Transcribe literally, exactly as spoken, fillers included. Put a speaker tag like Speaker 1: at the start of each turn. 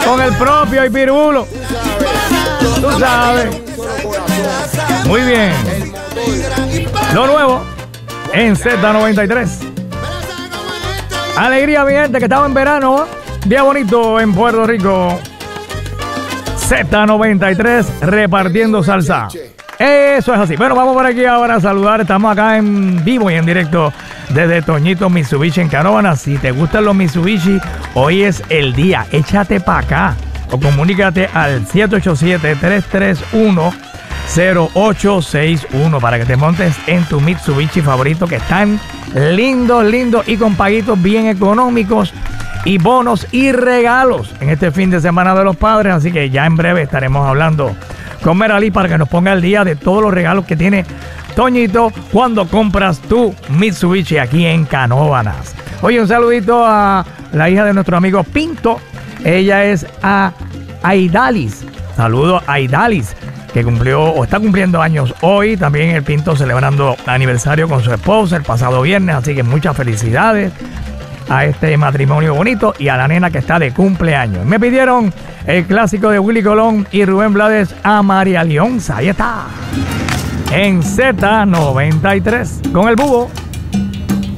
Speaker 1: Con el propio y Pirulo. Tú sabes. Muy bien. Lo nuevo en Z noventa y tres. Alegría, mi gente, que estaba en verano. Día bonito en Puerto Rico. Z noventa y tres repartiendo salsa. Eso es así. Bueno, vamos por aquí ahora a saludar. Estamos acá en vivo y en directo desde Toñito Mitsubishi en Canóvanas. Si te gustan los Mitsubishi, hoy es el día. Échate para acá o comunícate al siete ocho siete, tres tres uno, cero ocho seis uno para que te montes en tu Mitsubishi favorito, que están lindos, lindos y con paguitos bien económicos y bonos y regalos en este fin de semana de los padres. Así que ya en breve estaremos hablando con Meralí para que nos ponga el día de todos los regalos que tiene Toñito cuando compras tu Mitsubishi aquí en Canóvanas. Oye, un saludito a la hija de nuestro amigo Pinto. Ella es a Aidalis. Saludo a Aidalis, que cumplió o está cumpliendo años hoy. También el Pinto celebrando aniversario con su esposa el pasado viernes. Así que muchas felicidades a este matrimonio bonito y a la nena que está de cumpleaños. Me pidieron el clásico de Willy Colón y Rubén Blades, a María Leonza. Ahí está. En Z noventa y tres con el Búho.